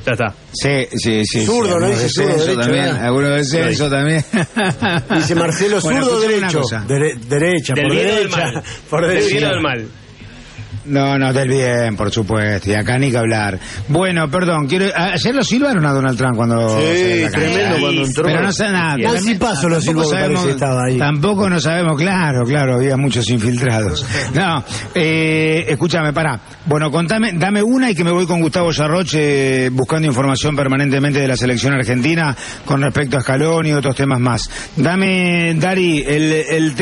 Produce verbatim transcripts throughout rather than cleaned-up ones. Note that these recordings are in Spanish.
Ya está. Sí, sí, sí. Zurdo, ¿no? Dice zurdo, derecho. También. Alguno de descenso también. Dice Marcelo, Bueno, zurdo, escuchame derecho. una cosa. Dere- derecha, Del por bien o del derecha. mal. Por Del derecha. bien o del mal. No, no, del bien, por supuesto. Y acá ni que hablar. Bueno, perdón, quiero. Ayer lo silbaron a Donald Trump cuando. Sí, salió de la tremendo cancha. cuando entró. Pero no sé nada. Nancy Paso lo silbó, Tampoco me parece, sabemos- estaba ahí. Tampoco no sabemos, claro, claro, había muchos infiltrados. No, eh, escúchame, pará. Bueno, contame, dame una y que me voy con Gustavo Yarroche eh, buscando información permanentemente de la selección argentina con respecto a Scaloni y otros temas más. Dame, Dari, el, el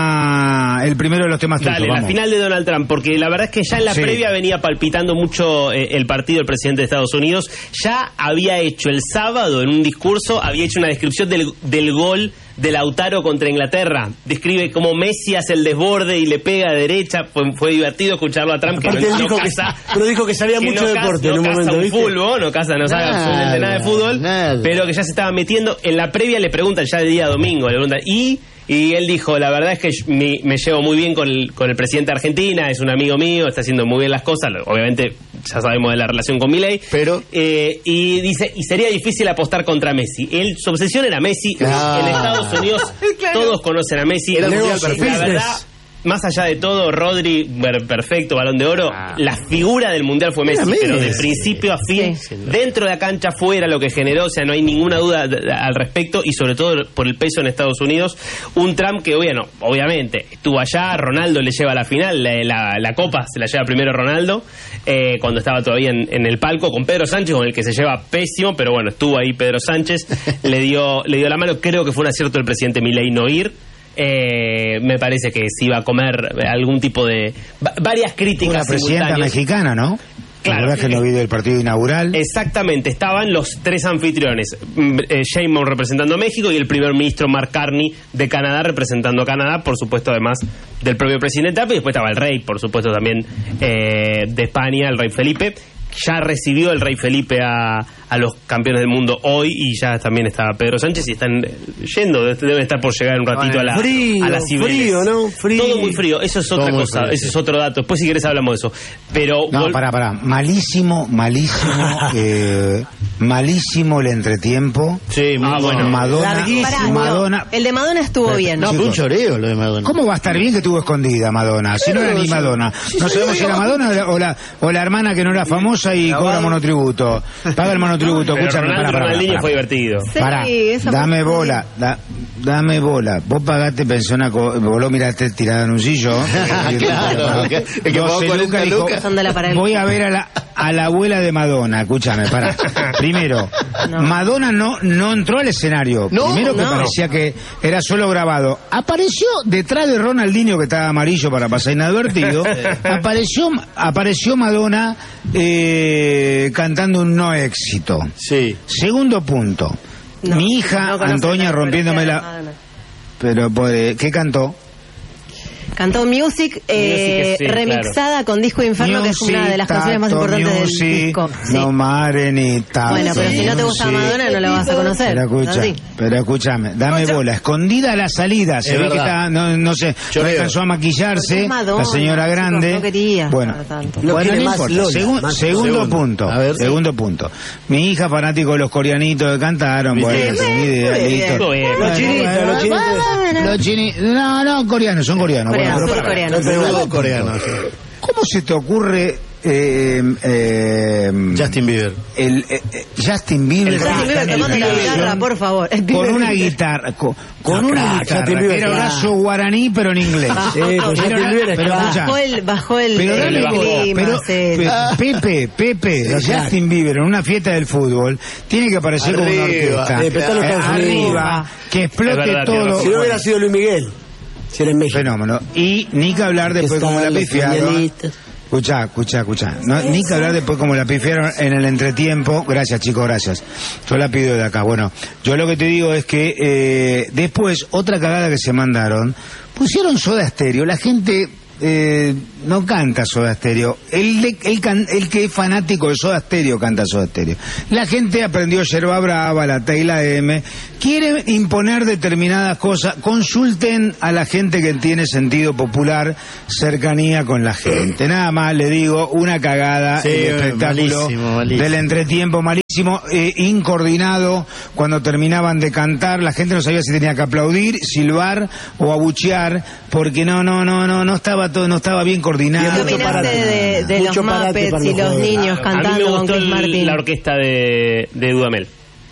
tema, el primero de los temas tuyos, Dale, la vamos. final de Donald Trump, porque la verdad es que ya en la Sí. previa venía palpitando mucho eh, el partido del presidente de Estados Unidos. Ya había hecho el sábado en un discurso, había hecho una descripción del, del gol de Lautaro contra Inglaterra. Describe cómo Messi hace el desborde y le pega a derecha. Fue, fue divertido escucharlo a Trump, que Aparte no, él no dijo que, casa, pero dijo que sabía que mucho no de casa- deporte no en un casa momento, un ¿viste? fútbol, no casa, no sabe Nada, absolutamente nada de fútbol, nada. pero que ya se estaba metiendo. En la previa le preguntan, ya de día domingo, le preguntan, ¿y...? Y él dijo, la verdad es que yo- me, me llevo muy bien con el, con el presidente de Argentina, es un amigo mío, está haciendo muy bien las cosas, obviamente ya sabemos de la relación con Milei, Pero- eh, y dice, y sería difícil apostar contra Messi. Él, su obsesión era Messi, Ah. en Estados Unidos Claro. todos conocen a Messi. Era el La mundial perfecto. verdad, más allá de todo, Rodri, ver- perfecto, Balón de Oro, Ah. la figura del Mundial fue Messi, Era pero de Messi. principio a fin, Sí. dentro de la cancha, fuera, lo que generó, o sea, no hay ninguna duda d- d- al respecto, y sobre todo por el peso en Estados Unidos. Un Trump que, bueno, obviamente, estuvo allá, Ronaldo le lleva la final, la, la- la copa se la lleva primero Ronaldo, eh, cuando estaba todavía en, en el palco, con Pedro Sánchez, con el que se lleva pésimo, pero bueno, estuvo ahí Pedro Sánchez, le dio, le dio la mano. Creo que fue un acierto del presidente Milei no ir. Eh, me parece que se iba a comer algún tipo de... va- varias críticas Una presidenta simultáneas. mexicana, ¿no? Claro. La verdad que no vi del partido inaugural. Exactamente, estaban los tres anfitriones, mm, eh, Sheinbaum representando a México y el primer ministro Mark Carney de Canadá representando a Canadá, por supuesto, además del propio presidente Trump, y después estaba el rey, por supuesto, también eh, de España, el rey Felipe. Ya recibió el rey Felipe a, a los campeones del mundo hoy, y ya también está Pedro Sánchez y están yendo, deben estar por llegar un ratito a la Frío, a las Cibeles. frío, ¿no? Frío. Todo muy frío, eso es otra muy cosa, frío, ese es otro dato. Después si querés hablamos de eso. Pero No, vol- pará, pará. Malísimo, malísimo, eh, malísimo el entretiempo. Sí, muy Ah, bueno. Madonna, Larguísimo. Pará, no, Madonna. el de Madonna estuvo bien. No, fue un Chicos. choreo lo de Madonna. ¿Cómo va a estar bien que estuvo escondida Madonna? Si no era ni Madonna. No sabemos si era Madonna o la, o la, o la hermana que no era famosa y cobra monotributo. Paga el monotributo. pero Escúchame, Ronaldo pará, pará, Ronaldinho pará, fue pará. divertido. Sí, Pará, esa dame fue- bola, da- dame bola. Vos pagaste pensión a... co- Vos lo miraste tirada en un sillón. Claro, que- el que pagó doce cuarenta dijo, lucas. Dándola para el- voy a ver a la, a la abuela de Madonna. Escúchame, pará. Primero, No. Madonna no, no entró al escenario. No, Primero que no. parecía que era solo grabado. Apareció detrás de Ronaldinho, que estaba amarillo para pasar inadvertido. apareció, apareció Madonna eh, cantando un no éxito. Sí. Segundo punto. No, Mi hija no conoce Antonia la rompiéndome coreografía de la... Madonna. Pero, pues, ¿qué cantó? Cantó Music, eh, Music, sí, remixada con Disco Inferno, que es una de las canciones más Tato, importantes Music, del disco. Sí. No Marenita. Bueno, pero si no te gusta Madonna no la vas a conocer. Pero escucha, Así. pero escúchame, dame bola, escondida a la salida, se Es ve que verdad. está, no, no sé, Yo no veo. alcanzó a maquillarse, Porque es Madonna, la señora chicos, grande. no quería bueno, para tanto. No bueno, quiere no más importa. Lola, Segun- más segundo Segundo. punto, A ver. segundo punto. Mi hija fanático de los coreanitos que cantaron, bueno, Bien, sin idea, bien. listo. Estuvo bien. Los chinitos, los chinitos. Los chini- no, no, coreanos, son coreanos. Coreanos, Bueno, pero surcoreanos. pará. Pero dos coreanos. sí. ¿Cómo se te ocurre eh, eh, Justin Bieber. el eh, eh, Justin Bieber, El Justin Bieber en tomando la televisión guitarra, por favor. El con Bieber. una guitarra con, con No, una claro, guitarra Justin Bieber, que era claro. brazo guaraní pero en inglés. Sí, pues Pero Justin era- Bieber es pero claro. escuchá, Bajó el, bajó el, pero el dale, clima, pero, sí. pe- Pepe, Pepe, claro. Justin Bieber en una fiesta del fútbol tiene que aparecer como una Arriba, orquesta. eh, pero está en los Eh, Estados Unidos. arriba, que explote Es verdad, todo. tiene Si no hubiera sido Luis Miguel, si era en México. Fenómeno. Y ni que hablar después Estaban como la los pifiaron. mañanitas. Escuchá, escuchá, escuchá. No, ni que hablar después como la pifiaron en el entretiempo. Gracias, chicos, gracias. Yo la pido de acá. Bueno, yo lo que te digo es que eh, después, otra cagada que se mandaron, pusieron Soda Stereo. La gente eh, no canta Soda Stereo. El, de- el, can- el que es fanático de Soda Stereo canta Soda Stereo. La gente aprendió Yerba Brava, la Teila M. Quiere imponer determinadas cosas. Consulten a la gente que tiene sentido popular, cercanía con la gente. Nada más le digo, una cagada Sí, el espectáculo malísimo, malísimo. del entretiempo malísimo. Eh, incoordinado cuando terminaban de cantar, la gente no sabía si tenía que aplaudir, silbar o abuchear, porque no, no, no, no, no estaba todo, no estaba bien coordinado. ¿Qué opinaste de, de los Mucho parate Muppets para y los los jóvenes. niños A mí me cantando con gustó Chris el- Martin? la orquesta de, de Dudamel.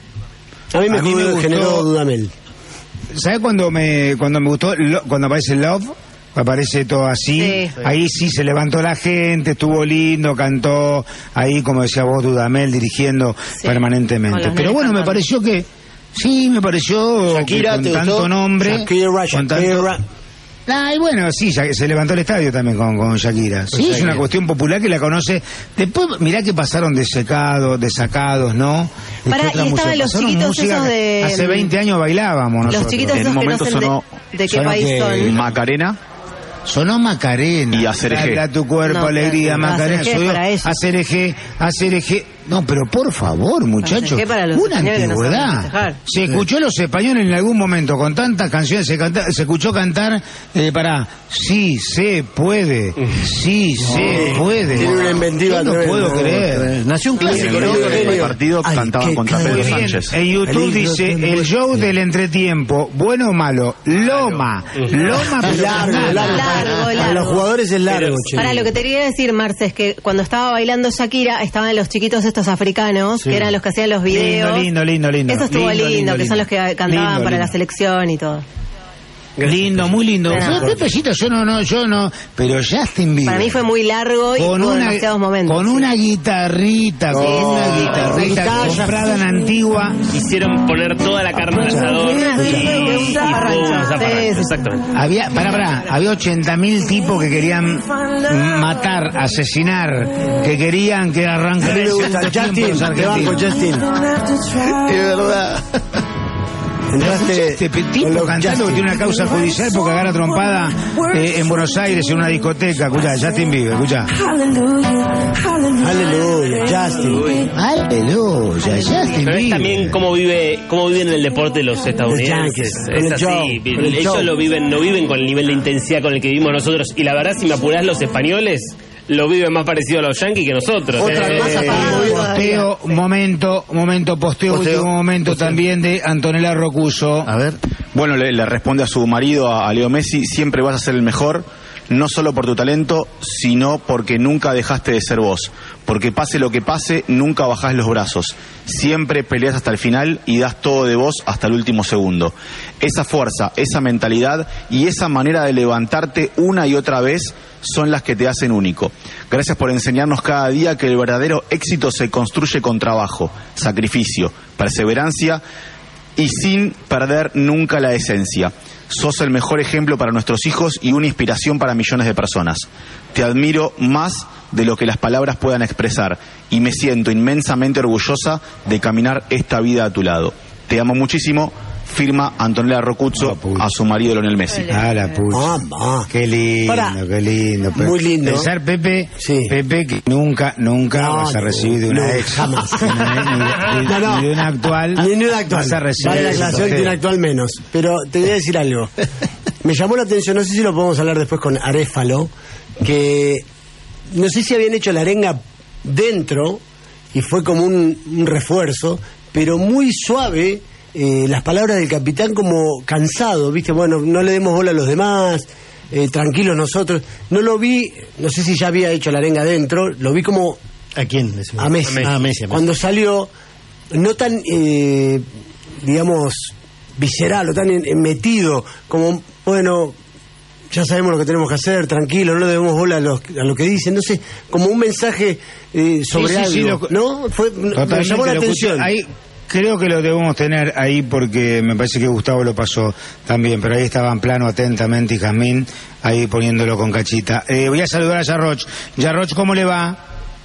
A mí me, A mí me gustó- generó Dudamel. ¿Sabes cuando me, cuando me gustó, lo- cuando aparece Love? Aparece todo así, Sí. ahí sí se levantó la gente, estuvo lindo, cantó, ahí como decía vos, Dudamel dirigiendo Sí, permanentemente. con los Pero nenes bueno, me cantando. pareció que, sí, me pareció Shakira, que con ¿te tanto gustó? nombre, Shakira, con tanto- Shakira. Ah, y bueno, sí, ya- se levantó el estadio también con, con Shakira. Sí, es una cuestión popular que la conoce. Después, mirá que pasaron de secado, de sacados, ¿no? Este, Pará, otra y estaban música. los Pasaron chiquitos música esos que de- hace veinte años bailábamos nosotros. Los chiquitos En esos un que no momento sé sonó- de, de qué sonó país que- son. Macarena. Sonó Macarena. Y Acerejé. Dale a tu cuerpo No, alegría, pero- Macarena. Acerejé Soy- para ellos. Acerejé, Acerejé. No, pero por favor, muchachos. Acerejé para los Una españoles que no saben antigüedad. festejar. Se escuchó a los españoles en algún momento con tantas canciones. Se, canta- se escuchó cantar eh, para sí se puede. Sí se puede. Tiene una inventiva Yo no tremenda. puedo creer. Nació un En clásico, el ¿no? medio del Genio. partido Ay, cantaban qué contra cara. Pedro Muy bien. Sánchez. En YouTube El himno dice de- el show del entretiempo, bueno o malo, Loma, Loma, pero Largo, nada. largo. Largo, Para largo. los jugadores es largo, che. Para lo que te quería decir, Marce, es que cuando estaba bailando Shakira, estaban los chiquitos estos africanos, que eran los que hacían los videos. Lindo, lindo, lindo. Eso estuvo lindo, Lindo, que lindo, son los que cantaban lindo, para lindo. la selección y todo. Lindo, muy lindo. Bueno. Fue Pepecito, yo no, no, yo no. Pero Justin Bieber. Para mí fue muy largo y tuvo demasiados momentos. con una guitarrita, con Sí, una sí, guitarrita guitarra. comprada en Antigua. Hicieron poner toda la carne al asador Una- y, y un zafarrancho. pum, un Sí, zafarrancho, sí. exactamente. Había, pará, pará, había ochenta mil tipos que querían matar, asesinar, que querían que A mí arrancara me el gusta segundo tiempo Justin, los te banco argentinos. Justin. Es verdad. Entraste Este con tipo los cantando que Justin. tiene una causa judicial porque agarra trompada eh, en Buenos Aires en una discoteca. Escuchá, Justin Bieber, escuchá. Aleluya, Justin. Aleluya, Justin Pero es Bieber. también cómo vive cómo viven el deporte los estadounidenses. Los Yankees, con Es el así, show, con el ellos show. lo viven, no viven con el nivel de intensidad con el que vivimos nosotros. Y la verdad, si me apurás, los españoles lo viven más parecido a los yankees que nosotros. Otra Eh, cosa para eh, Posteo, momento, momento, posteo, Posteo. último momento también de Antonella Rocuso. A ver. Bueno, le, le responde a su marido, a, a Leo Messi, siempre vas a ser el mejor, no solo por tu talento, sino porque nunca dejaste de ser vos. Porque pase lo que pase, nunca bajás los brazos. Siempre peleas hasta el final y das todo de vos hasta el último segundo. Esa fuerza, esa mentalidad y esa manera de levantarte una y otra vez son las que te hacen único. Gracias por enseñarnos cada día que el verdadero éxito se construye con trabajo, sacrificio, perseverancia y sin perder nunca la esencia. Sos el mejor ejemplo para nuestros hijos y una inspiración para millones de personas. Te admiro más de lo que las palabras puedan expresar y me siento inmensamente orgullosa de caminar esta vida a tu lado. Te amo muchísimo. Firma Antonella Rocuzzo Ah, pucha. a su marido Lionel Messi. Ah, la pucha. Ah, ah. Qué lindo, Pará. qué lindo. Muy lindo. Pensar, Pepe, Sí. Pepe, que nunca, nunca No, vas a no, recibir de una no, ex. jamás. Ni, ni- No, no. ni de una actual. Ni de una actual. Vas a recibir Vale la eso. aclaración que una actual menos. Pero te voy a decir algo. Me llamó la atención, no sé si lo podemos hablar después con Aréfalo, que no sé si habían hecho la arenga dentro y fue como un, un refuerzo, pero muy suave. Eh, las palabras del capitán como cansado, ¿viste? Bueno, no le demos bola a los demás, eh, tranquilos nosotros. No lo vi, no sé si ya había hecho la arenga dentro, lo vi como ¿A quién? Decime. a Messi. Ah, a Messi, a Messi. Cuando salió, no tan, eh, digamos, visceral o tan en- en metido, como, bueno, ya sabemos lo que tenemos que hacer, tranquilo, no le demos bola a, los- a lo que dicen, no sé, como un mensaje eh, sobre Sí, sí, sí, algo, lo- ¿no? Fue, me Totalmente llamó la lo escuché. atención. Ahí creo que lo debemos tener ahí porque me parece que Gustavo lo pasó también, pero ahí estaba en plano atentamente y Jazmín ahí poniéndolo con cachita. Eh, voy a saludar a Yarroch. Yarroch, ¿cómo le va?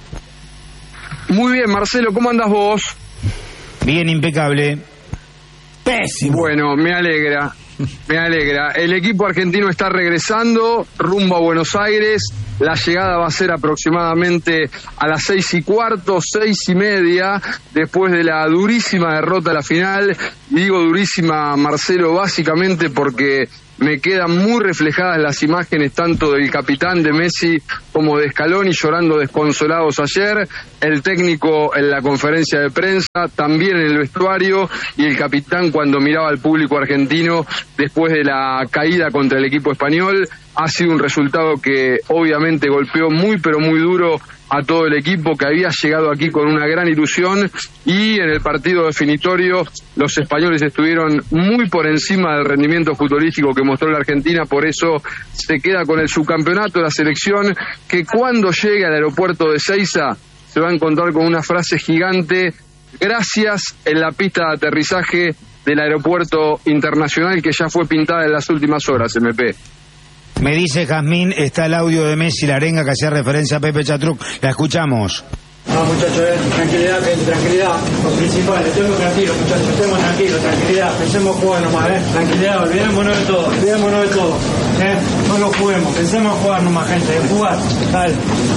Muy bien, Marcelo, ¿cómo andas vos? Bien, impecable. Pésimo. Bueno, me alegra, me alegra. El equipo argentino está regresando rumbo a Buenos Aires. La llegada va a ser aproximadamente a las seis y cuarto, seis y media, después de la durísima derrota a la final Y digo durísima, Marcelo, básicamente porque me quedan muy reflejadas las imágenes tanto del capitán de Messi como de Scaloni llorando desconsolados ayer, el técnico en la conferencia de prensa, también en el vestuario, y el capitán cuando miraba al público argentino después de la caída contra el equipo español. Ha sido un resultado que obviamente golpeó muy pero muy duro a todo el equipo que había llegado aquí con una gran ilusión, y en el partido definitorio los españoles estuvieron muy por encima del rendimiento futbolístico que mostró la Argentina. Por eso se queda con el subcampeonato la selección, que cuando llegue al aeropuerto de Ezeiza se va a encontrar con una frase gigante: gracias, en la pista de aterrizaje del aeropuerto internacional, que ya fue pintada en las últimas horas, M P. Me dice Jazmín, está el audio de Messi, la arenga que hacía referencia a Pepe Chatruc. La escuchamos. No, muchachos, eh, tranquilidad, gente, tranquilidad. Lo principal, estemos tranquilos, muchachos, estemos tranquilos, tranquilidad. Pensemos jugar nomás, eh. Tranquilidad, olvidémonos de todo, olvidémonos de todo. Eh. No lo juguemos, pensemos jugar nomás, gente, jugar. Dale.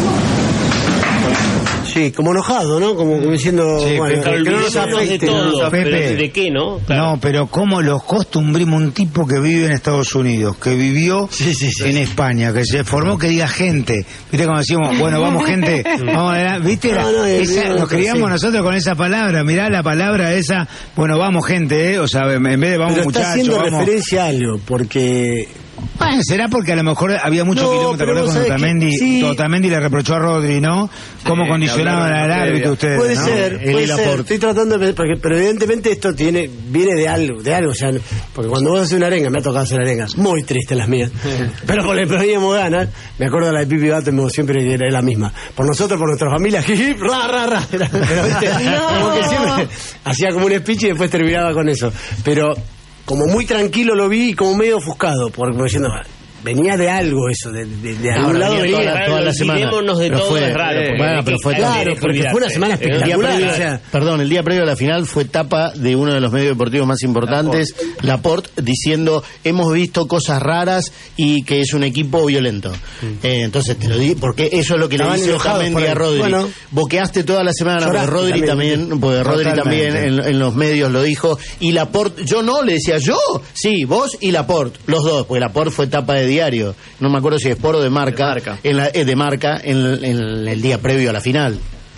Sí, como enojado, ¿no? Como, como diciendo, Sí, bueno, pero que no nos afecte. de todo, Pepe. pero ¿de qué, no? Claro. No, pero cómo los costumbrimos un tipo que vive en Estados Unidos, que vivió Sí, sí, sí. en España, que se formó, que diga gente. ¿Viste cuando decimos, bueno, vamos gente? Vamos adelante? ¿Viste? No, no, Esa- no, nos criamos sí. nosotros con esa palabra. Mirá la palabra esa, bueno, vamos gente, ¿eh? O sea, en vez de vamos Pero está muchachos, haciendo vamos... referencia a algo, porque... Bueno, será porque a lo mejor había mucho No, kilómetro, ¿te pero acordás vos cuando sabés que- Otamendi, sí. Otamendi le reprochó a Rodri, ¿no? Cómo Sí, condicionaban hablaron en al la árbitro previa. ustedes, Puede ¿no? ser, Él y puede ser. Laporte. Estoy tratando de... Porque, pero evidentemente esto tiene viene de algo, de algo. O sea, porque cuando vos haces una arenga, me ha tocado hacer arengas, muy tristes las mías. Pero con la poníamos ganas, me acuerdo de la de Pipi Battenbow, siempre que era la misma. Por nosotros, por nuestra familia, jiji, ra, ra, ra. Era- Pero, ¿viste? No. Como que siempre hacía como un speech y después terminaba con eso. Pero como muy tranquilo lo vi y como medio ofuscado, porque como diciendo... Venía de algo eso, de, de, de algún Ahora, lado venía venía. toda la- toda la semana. Olvidémonos de Pero todo, fue- es raro. eh, porque bueno, hay pero que- fue hay que Claro, porque fue una semana El día espectacular. previo- o sea, perdón, el día previo a la final fue tapa de uno de los medios deportivos más importantes, Laporte, diciendo hemos visto cosas raras y que es un equipo violento. Eh, entonces te lo di porque eso es lo que Estaban le dice enojados Otamendi por a él. Rodri. Bueno. Boqueaste toda la semana, porque Lloraste Rodri también. también, porque Rodri Totalmente. también en, en los medios lo dijo, y Laporte, yo no, le decía yo, sí, vos y Laporte, los dos, porque Laporte fue tapa de diario, no me acuerdo si es Sport o de Marca, De Marca. En la, eh, de Marca en, en el día previo a la final.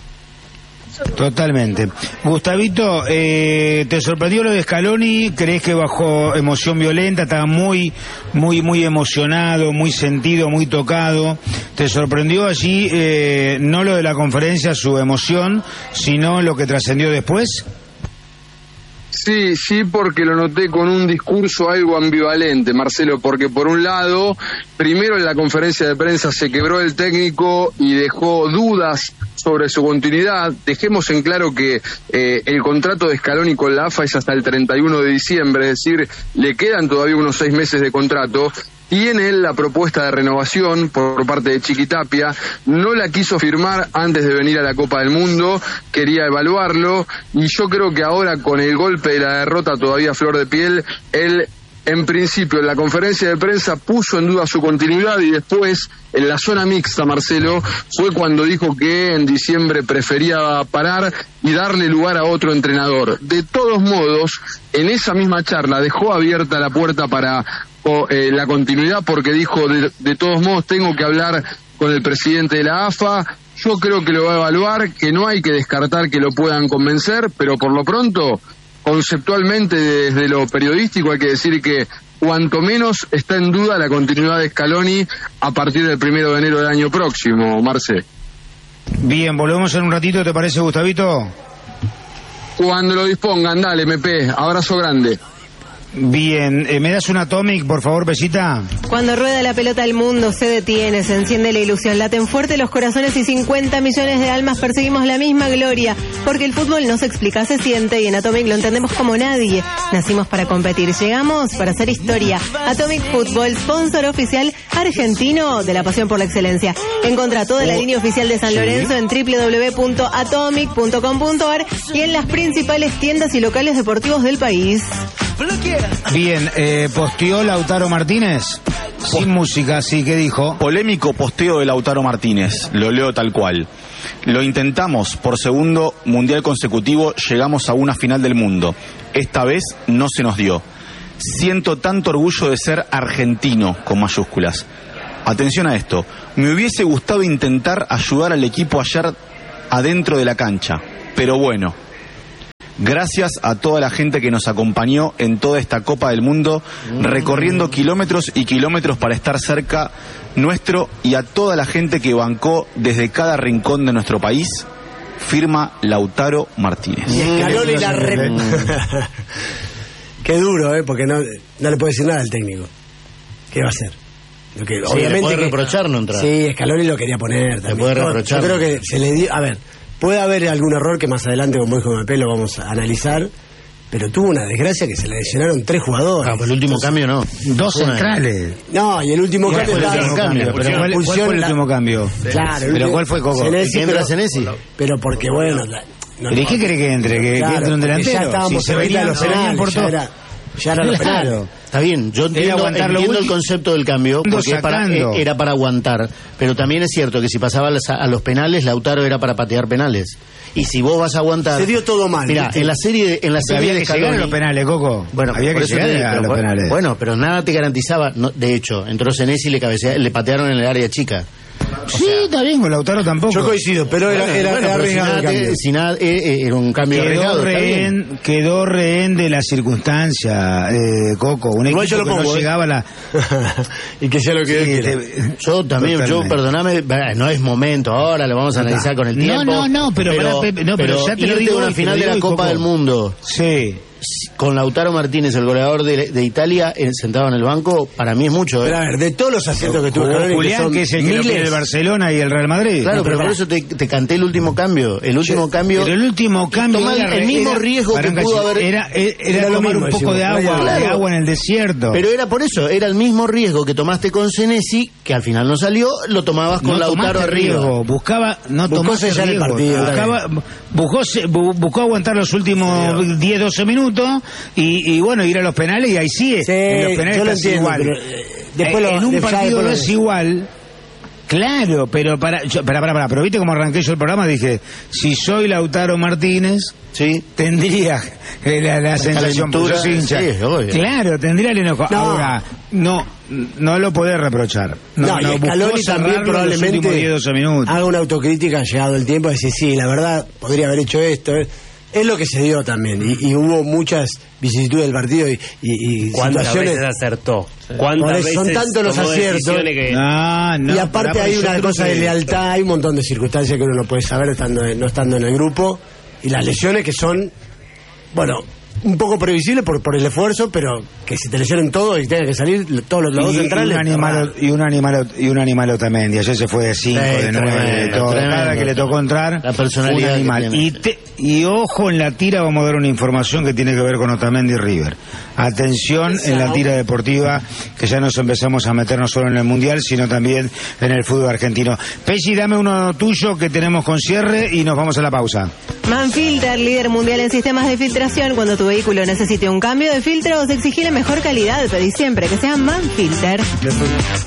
Totalmente. Gustavito, eh, ¿te sorprendió lo de Scaloni? ¿Crees que bajó emoción violenta? Estaba muy, muy, muy emocionado, muy sentido, muy tocado. ¿Te sorprendió allí eh, no lo de la conferencia, su emoción, sino lo que trascendió después? Sí, sí, porque lo noté con un discurso algo ambivalente, Marcelo, porque por un lado, primero en la conferencia de prensa se quebró el técnico y dejó dudas sobre su continuidad. Dejemos en claro que eh, el contrato de Scaloni con la A F A es hasta el treinta y uno de diciembre, es decir, le quedan todavía unos seis meses de contrato. Tiene él la propuesta de renovación por parte de Chiquitapia, no la quiso firmar antes de venir a la Copa del Mundo, quería evaluarlo, y yo creo que ahora con el golpe de la derrota todavía a flor de piel, él en principio en la conferencia de prensa puso en duda su continuidad, y después en la zona mixta, Marcelo, fue cuando dijo que en diciembre prefería parar y darle lugar a otro entrenador. De todos modos, en esa misma charla dejó abierta la puerta para o, eh, la continuidad, porque dijo, de, de todos modos tengo que hablar con el presidente de la A F A, yo creo que lo va a evaluar, que no hay que descartar que lo puedan convencer, pero por lo pronto, conceptualmente desde lo periodístico hay que decir que cuanto menos está en duda la continuidad de Scaloni a partir del primero de enero del año próximo, Marce. Bien, volvemos en un ratito, ¿te parece, Gustavito? Cuando lo dispongan, dale, M P, abrazo grande. Bien, eh, ¿me das un Atomic, por favor, Pesita? Cuando rueda la pelota el mundo se detiene, se enciende la ilusión, laten fuerte los corazones y cincuenta millones de almas perseguimos la misma gloria, porque el fútbol no se explica, se siente y en Atomic lo entendemos como nadie. Nacimos para competir, llegamos para hacer historia. Atomic Fútbol, sponsor oficial argentino de la pasión por la excelencia. Encontrá toda la línea oficial de San Lorenzo en doble u doble u doble u punto atomic punto com punto a r y en las principales tiendas y locales deportivos del país. Bien, eh, posteó Lautaro Martínez, sin música, sí, ¿qué dijo? Polémico posteo de Lautaro Martínez, lo leo tal cual. Lo intentamos por segundo mundial consecutivo, llegamos a una final del mundo. Esta vez no se nos dio. Siento tanto orgullo de ser argentino, con mayúsculas. Atención a esto, me hubiese gustado intentar ayudar al equipo ayer adentro de la cancha, pero bueno, gracias a toda la gente que nos acompañó en toda esta Copa del Mundo, recorriendo kilómetros y kilómetros para estar cerca nuestro, y a toda la gente que bancó desde cada rincón de nuestro país, firma Lautaro Martínez. Y Scaloni la re... Qué duro, ¿eh? Porque no, no le puede decir nada al técnico. ¿Qué va a hacer? Lo que, Sí, obviamente le puede que, reprochar no entrar. Sí, Scaloni lo quería poner también. Le puede Yo- reprochar. Yo creo que se le dio... A ver, puede haber algún error que más adelante, como dijo Mapé, lo vamos a analizar, pero tuvo una desgracia que se le lesionaron tres jugadores. Ah, pero el último cambio no. Dos Una- centrales. No, y el último ¿Cuál cambio... fue el estaba- último cambio? Pero ¿cuál, cuál Expulsión, fue el la- último cambio? Claro, el ¿Pero último- cuál fue, Coco? Senesi, ¿Que entra pero- Senesi? Pero porque, bueno... la- no, ¿Y qué quiere que entre? ¿Que, que Claro, entre un porque delantero? Ya estábamos Si se cerca de venían, los se venían penales, por ya todo. era, ya era los penales. Claro. Está bien, yo Debe entiendo, aguantar lo entiendo el último. concepto del cambio, porque es para- Sacando. eh, era para aguantar, pero también es cierto que si pasaba a los- a los penales, Lautaro era para patear penales. Y si vos vas a aguantar... Se dio todo mal. Mira, ¿viste? en la serie de, en la serie Había de que llegar a Scaloni- los penales, Coco. Bueno, había por que eso te llegar digo, a pero los bueno, penales. Bueno, pero nada te garantizaba. No, de hecho, entró Senesi y le, cabecea- le patearon en el área chica. sí, está bien, con Lautaro tampoco. Yo coincido, pero era, Bueno, era, bueno, era pero si arriesgado nada, el te- cambio. si nada, eh, eh, era un cambio Quedó arriesgado. está bien. rehén, quedó rehén de la circunstancia, eh, Coco. Un Igual equipo yo lo que pongo, no ¿eh? llegaba a la... Y que sea lo que Sí, Dios quiera. te- Yo también, yo, Totalmente. perdoname, bah, no es momento ahora, lo vamos a analizar con el No, tiempo. no, no, pero pará, Pepe, no, pero ya te lo irte digo a una hoy, te final lo de digo la hoy, Copa Coco. del Mundo Sí. con Lautaro Martínez, el goleador de, de Italia, eh, sentado en el banco, para mí es mucho. ¿eh? Pero a ver, de todos los aciertos que tuvo Jugó Scaloni, Julián, son que es el que lo miles, pide el Barcelona y el Real Madrid. Claro, No, pero pero por eso te, te canté el último cambio. El último cambio. Pero el último cambio tomar era, el mismo era- riesgo pará que un pudo cachito, haber- era, era, era Era lo tomar mismo, un poco de decimos, agua, claro. de agua en el desierto. Pero era por eso, era el mismo riesgo que tomaste con Senesi, que al final no salió, lo tomabas con no Lautaro tomaste arriba. riesgo, buscaba, no Buscó tomaste sellar el riesgo, partido, buscaba, buscó, se- bu- buscó aguantar los últimos diez, doce minutos y, y bueno, ir a los penales y ahí sí, Sí, en los penales yo lo estás entiendo, igual. pero, eh, después Eh, lo- en un después ya partido no después es lo- igual. Claro, pero para, yo, para, para, para, pero viste cómo arranqué yo el programa, dije, si soy Lautaro Martínez, Sí. tendría eh, la, la sensación por calentura, sos hincha. sí, obvio. Claro, tendría el enojo. No. Ahora, no, no lo podés reprochar. No, No, y no, buscó Scaloni también cerrarlo en los probablemente últimos diez, doce minutos. haga una autocrítica llegado el tiempo, decir, sí, la verdad, podría haber hecho esto. eh. Es lo que se dio también, y, y hubo muchas vicisitudes del partido y, y, y ¿Cuántas situaciones... veces acertó? Por ¿Cuántas eso son veces tantos los tomó aciertos. decisiones que... No, no, y aparte pará, hay porque una yo creo cosa de que- lealtad, hay un montón de circunstancias que uno no puede saber estando en- no estando en el grupo, y las lesiones que son, bueno, un poco previsibles por, por el esfuerzo, pero que se te lesionen todos y tengan que salir todos los, los dos y, centrales. y un animal y un animal y un animal Otamendi, ayer se fue de cinco, Sí, de nueve, de tremendo, todo, tremendo. cada que le tocó entrar, La personalidad un animal. que tiene. Y, te- y ojo en la tira, vamos a dar una información que tiene que ver con Otamendi y River. Atención en la tira deportiva, que ya nos empezamos a meter no solo en el Mundial, sino también en el fútbol argentino. Pesci, dame uno tuyo que tenemos con cierre y nos vamos a la pausa. Manfilter, líder mundial en sistemas de filtración. Cuando tu vehículo necesite un cambio de filtros, exigí la mejor calidad. Pedí siempre que sea Manfilter.